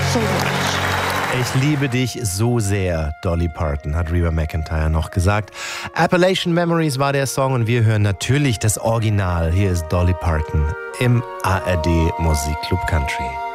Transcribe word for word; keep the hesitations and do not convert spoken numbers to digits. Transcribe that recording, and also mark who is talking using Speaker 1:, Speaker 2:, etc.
Speaker 1: so much.
Speaker 2: Ich liebe dich so sehr, Dolly Parton, hat Reba McEntire noch gesagt. Appalachian Memories war der Song und wir hören natürlich das Original. Hier ist Dolly Parton im A R D Musikclub Country.